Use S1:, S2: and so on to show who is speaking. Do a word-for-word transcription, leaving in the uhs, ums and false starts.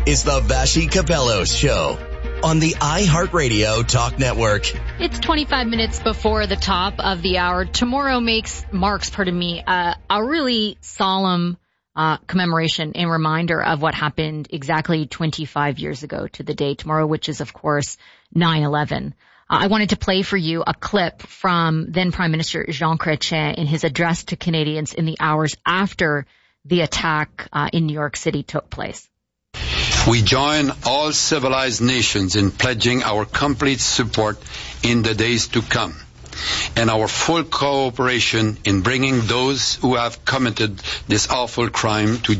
S1: is the Vassy Capellos Show on the iHeartRadio Talk Network.
S2: It's twenty-five minutes before the top of the hour. Tomorrow makes marks, pardon me, uh, a really solemn uh commemoration and reminder of what happened exactly twenty-five years ago to the day tomorrow, which is, of course, nine eleven. Uh, I wanted to play for you a clip from then Prime Minister Jean Chrétien in his address to Canadians in the hours after the attack uh, in New York City took place.
S3: We join all civilized nations in pledging our complete support in the days to come, and our full cooperation in bringing those who have committed this awful crime to